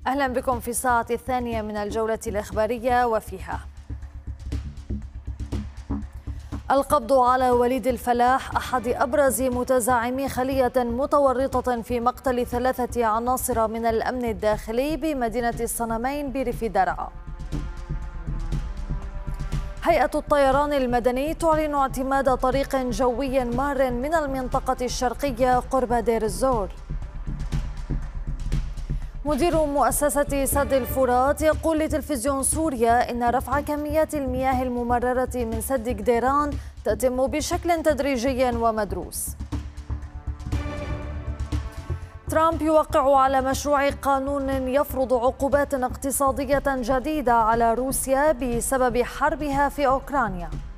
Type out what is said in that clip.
أهلا بكم في الساعة الثانية من الجولة الإخبارية، وفيها: القبض على وليد الفلاح أحد أبرز متزعمي خلية متورطة في مقتل 3 عناصر من الأمن الداخلي بمدينة الصنمين بريف درعا. هيئة الطيران المدني تعلن اعتماد طريق جوي مار من المنطقة الشرقية قرب دير الزور. مدير مؤسسة سد الفرات يقول لتلفزيون سوريا إن رفع كميات المياه الممررة من سد قديران تتم بشكل تدريجي ومدروس. ترامب يوقع على مشروع قانون يفرض عقوبات اقتصادية جديدة على روسيا بسبب حربها في أوكرانيا.